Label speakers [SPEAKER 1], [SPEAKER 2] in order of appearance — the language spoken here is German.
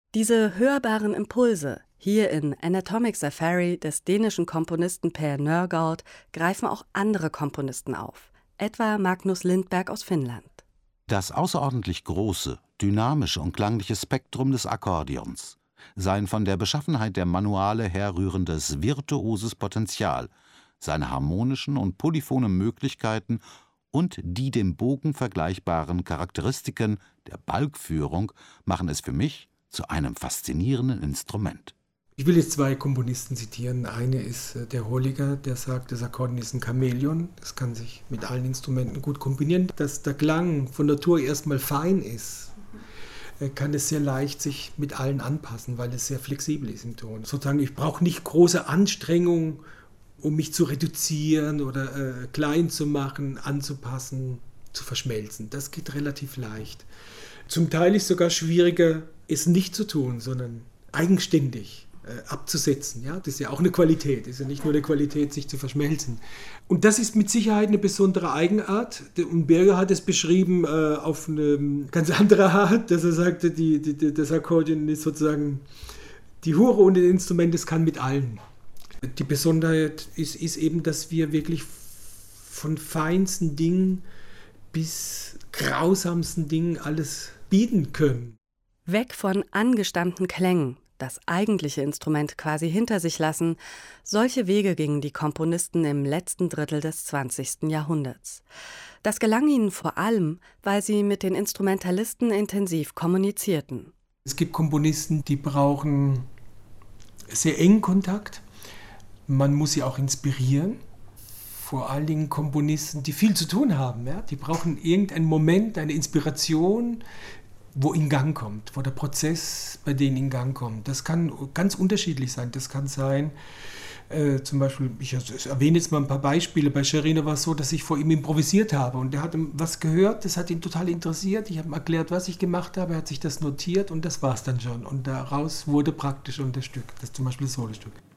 [SPEAKER 1] Diese hörbaren Impulse, hier in Anatomic Safari des dänischen Komponisten Per Nørgaard, greifen auch andere Komponisten auf, etwa Magnus Lindberg aus Finnland.
[SPEAKER 2] Das außerordentlich große, dynamische und klangliche Spektrum des Akkordeons, sein von der Beschaffenheit der Manuale herrührendes virtuoses Potenzial, seine harmonischen und polyphonen Möglichkeiten und die dem Bogen vergleichbaren Charakteristiken der Balgführung machen es für mich zu einem faszinierenden Instrument.
[SPEAKER 3] Ich will jetzt zwei Komponisten zitieren. Eine ist der Holliger, der sagt, das Akkordeon ist ein Chamäleon. Das kann sich mit allen Instrumenten gut kombinieren. Dass der Klang von Natur erstmal fein ist, kann es sehr leicht sich mit allen anpassen, weil es sehr flexibel ist im Ton. Sozusagen, ich brauche nicht große Anstrengung, um mich zu reduzieren oder klein zu machen, anzupassen, zu verschmelzen. Das geht relativ leicht. Zum Teil ist es sogar schwieriger, es nicht zu tun, sondern eigenständig abzusetzen. Ja? Das ist ja auch eine Qualität. Es ist ja nicht nur eine Qualität, sich zu verschmelzen. Und das ist mit Sicherheit eine besondere Eigenart. Und Berger hat es beschrieben auf eine ganz andere Art, dass er sagte, das Akkordeon ist sozusagen die Hure unter den Instrumenten, das kann mit allen. Die Besonderheit ist eben, dass wir wirklich von feinsten Dingen bis grausamsten Dingen alles bieten können.
[SPEAKER 1] Weg von angestammten Klängen, das eigentliche Instrument quasi hinter sich lassen, solche Wege gingen die Komponisten im letzten Drittel des 20. Jahrhunderts. Das gelang ihnen vor allem, weil sie mit den Instrumentalisten intensiv kommunizierten.
[SPEAKER 3] Es gibt Komponisten, die brauchen sehr engen Kontakt. Man muss sie auch inspirieren. Vor allen Dingen Komponisten, die viel zu tun haben. Ja? Die brauchen irgendeinen Moment, eine Inspiration, wo in Gang kommt, wo der Prozess bei denen in Gang kommt. Das kann ganz unterschiedlich sein. Das kann sein, zum Beispiel, ich erwähne jetzt mal ein paar Beispiele. Bei Sciarrino war es so, dass ich vor ihm improvisiert habe und er hat was gehört, das hat ihn total interessiert. Ich habe ihm erklärt, was ich gemacht habe, er hat sich das notiert und das war es dann schon. Und daraus wurde praktisch das Stück, das zum Beispiel das Solostück.